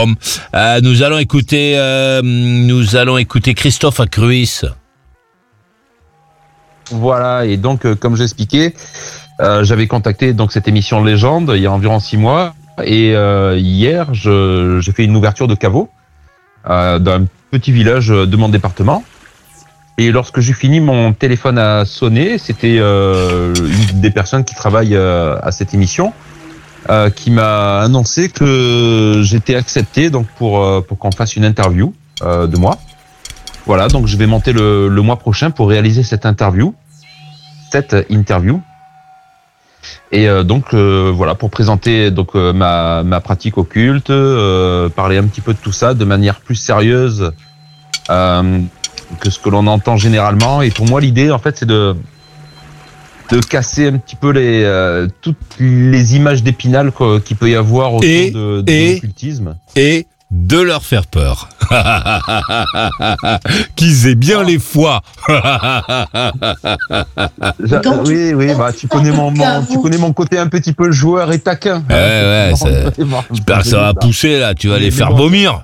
Jérôme. Nous allons écouter Christophe à Cruis. Voilà, et donc comme j'expliquais, j'avais contacté donc cette émission Légende il y a environ 6 mois, et hier j'ai fait une ouverture de caveau d'un petit village de mon département. Et lorsque j'ai fini, mon téléphone a sonné. C'était une des personnes qui travaille à cette émission qui m'a annoncé que j'étais accepté donc pour qu'on fasse une interview de moi. Voilà, donc je vais monter le mois prochain pour réaliser cette interview. Et donc voilà, pour présenter donc ma pratique occulte, parler un petit peu de tout ça de manière plus sérieuse que ce que l'on entend généralement. Et pour moi, l'idée, en fait, c'est de casser un petit peu toutes les images d'Épinal qu'il peut y avoir autour de l'occultisme. Et de leur faire peur. Qu'ils aient bien les foies. Oui, bah, tu connais mon côté un petit peu joueur et taquin. Ouais, j'espère que ça va pousser, là, tu vas les faire vomir.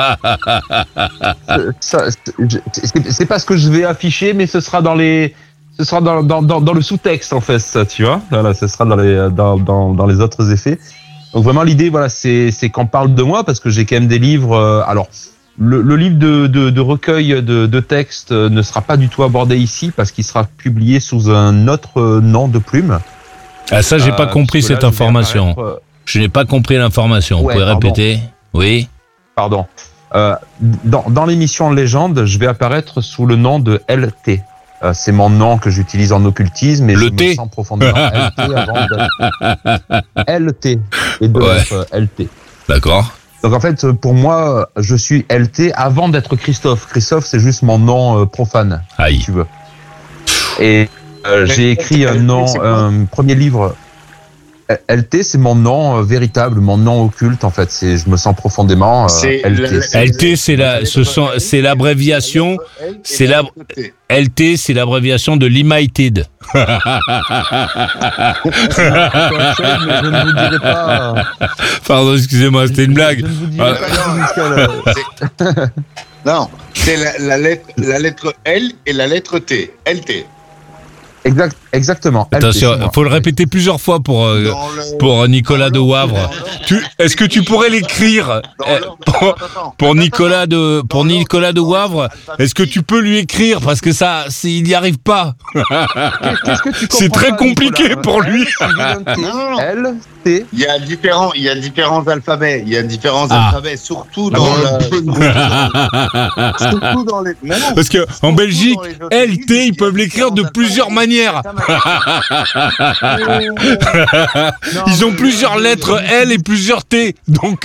C'est pas ce que je vais afficher, mais ce sera dans le sous-texte, en fait, ça, tu vois. Voilà, ce sera dans les autres effets. Donc vraiment l'idée, voilà, c'est qu'on parle de moi, parce que j'ai quand même des livres. Alors le livre de recueil de textes ne sera pas du tout abordé ici, parce qu'il sera publié sous un autre nom de plume. Ah, ça, j'ai pas compris cette information. Je n'ai pas compris l'information. Vous pouvez répéter? Oui. Pardon. Dans l'émission Légende, je vais apparaître sous le nom de LT. C'est mon nom que j'utilise en occultisme, et je me sens profondément LT avant LT et de LT. D'accord. Donc en fait, pour moi, je suis LT avant d'être Christophe. Christophe, c'est juste mon nom profane, si tu veux. Et j'ai écrit un premier livre. LT, c'est mon nom véritable, mon nom occulte, en fait. Je me sens profondément LT. LT, c'est l'abréviation. LT, c'est l'abréviation de Limited. Je ne vous dirai pas. Pardon, excusez-moi, c'était une blague. Je ne vous dirai pas. Non, c'est la lettre L et la lettre T. LT. Exactement. Attention, il faut le répéter plusieurs fois pour Nicolas de Wavre. Est-ce que tu pourrais l'écrire pour Nicolas de Wavre? Est-ce que tu peux lui écrire, parce que ça, il n'y arrive pas. C'est très compliqué pour lui. Non. Il y a différents alphabets. Il y a différents alphabets, surtout dans les. Parce que en Belgique, LT, ils peuvent l'écrire de plusieurs manières. Ils ont plusieurs lettres L et plusieurs T. Donc,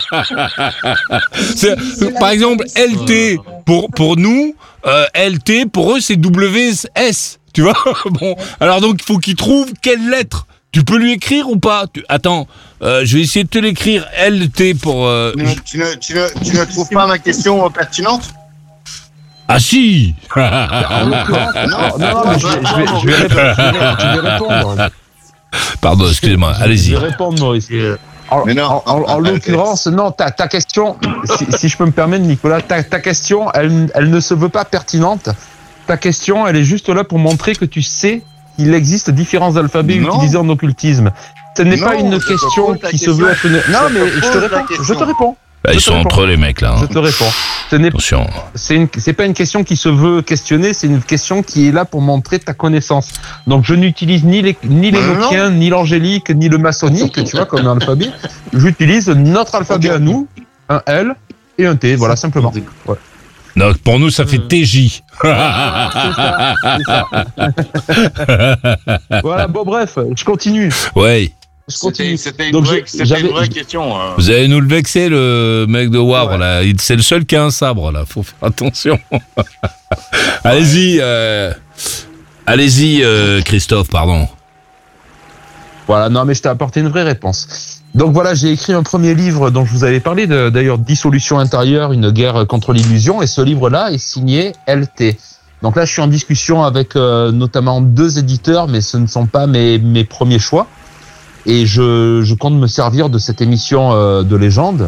par exemple, LT pour nous, LT pour eux c'est WS. Tu vois? Bon, alors donc il faut qu'ils trouvent quelle lettre. Tu peux lui écrire ou pas? Attends, je vais essayer de te l'écrire. LT pour. Tu ne trouves pas ma question pertinente? Ah si. Non, mais je vais répondre. Pardon, excusez-moi, allez-y. Je vais répondre, Maurice. En l'occurrence, non, ta question, si je peux me permettre, Nicolas, ta question, elle ne se veut pas pertinente. Ta question, elle est juste là pour montrer que tu sais qu'il existe différents alphabets utilisés en occultisme. Ce n'est pas une question qui se veut être une... Non, mais je te réponds. Bah, ils sont entre eux, les mecs, là. Je te réponds. Attention. C'est pas une question qui se veut questionner, c'est une question qui est là pour montrer ta connaissance. Donc, je n'utilise ni les Nokiens, ni l'angélique, ni le maçonnique, tu vois, comme alphabet. J'utilise notre alphabet à nous, un L et un T, voilà, simplement. Ouais. Donc, pour nous, ça fait TJ. C'est ça. Voilà, bon, bref, je continue. Ouais. C'était une vraie question. Vous allez nous le vexer, le mec de Wavre, là. C'est le seul qui a un sabre, là. Faut faire attention. Allez-y, Christophe, pardon. Voilà, non, mais je t'ai apporté une vraie réponse. Donc voilà, j'ai écrit un premier livre dont je vous avais parlé, d'ailleurs, Dissolution intérieure, une guerre contre l'illusion, et ce livre-là est signé LT. Donc là, je suis en discussion avec notamment 2 éditeurs, mais ce ne sont pas mes premiers choix. Et je compte me servir de cette émission de Légende